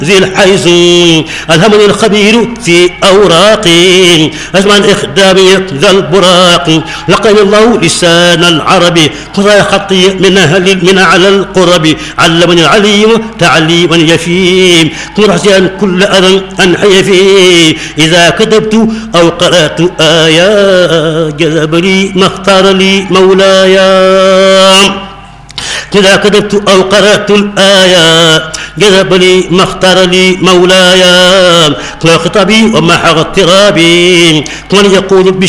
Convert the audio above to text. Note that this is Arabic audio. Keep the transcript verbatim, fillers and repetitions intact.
ذي الحيز ألهمني الخبير في أوراقي أسمع الإخدام ذا البراق لقني الله لسان العربي قضايا خطي من أهل من على القرب علمني العليم تعليما يفيم كن حسيا كل أذى أنحي فيه إذا كتبت أو قرأت آية جذب لي ما اختار لي مولاي إذا كتبت أو قرأت الآية جذب لي ما اختار لي مولاي كل خطابي ومحى اضطرابي كمن يقول بشر